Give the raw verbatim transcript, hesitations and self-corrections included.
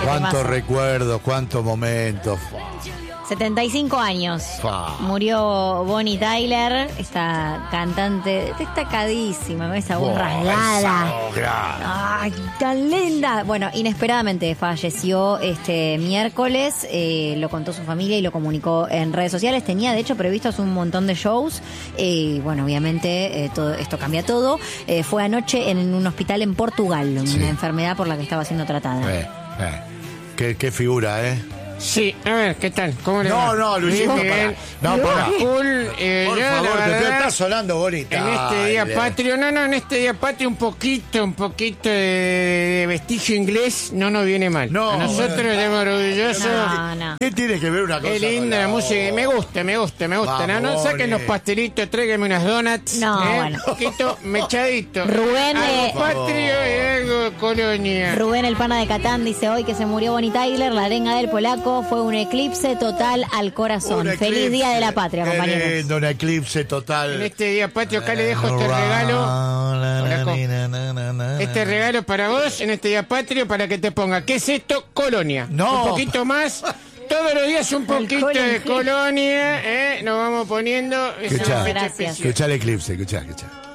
Cuántos recuerdos, cuántos momentos. setenta y cinco años. Fa. Murió Bonnie Tyler, esta cantante destacadísima, con esa voz Oh, rasgada. esa voz grande. Ay, tan linda. Bueno, inesperadamente falleció este miércoles, eh, lo contó su familia y lo comunicó en redes sociales. Tenía, de hecho, previstos un montón de shows. Eh, bueno, obviamente, eh, todo esto cambia todo. Eh, fue anoche en un hospital en Portugal, Sí. una enfermedad por la que estaba siendo tratada. Eh, eh. Qué, qué figura, ¿eh? Sí, a ver, ¿qué tal? ¿Cómo le No, va? no, Luisito, Bien, pará. No, pará. Full, eh, Por yo, la favor, te verdad, está sonando bonita. en este día Ay, patrio, no, no, en este día patrio un poquito, un poquito de, de vestigio inglés no nos viene mal. No, A nosotros bueno. estamos orgullosos. No, no. ¿Qué tiene que ver una cosa Qué linda con la música, me gusta, me gusta, me gusta. No, no, Vamos, saquen los Bonnie. pastelitos, tráiganme unas donuts. No, ¿eh? bueno. Un poquito mechadito. Rubén, eh, Algo patrio y algo colonia. Rubén el pana de Catán dice hoy que se murió Bonnie Tyler, la arenga del polaco, fue un eclipse total al corazón. Un Feliz eclipse. Día de la Patria, Qué compañeros. lindo, un eclipse total. En este día patrio acá le dejo este regalo. Este regalo para vos en este día patrio para que te ponga. ¿Qué es esto? Colonia. No. Un poquito más. Todos los días un poquito Alcohol en de gel. colonia. ¿eh? Nos vamos poniendo. Es una Escuchá, fecha Gracias. especial. escuchá el eclipse, escuchá, escuchá.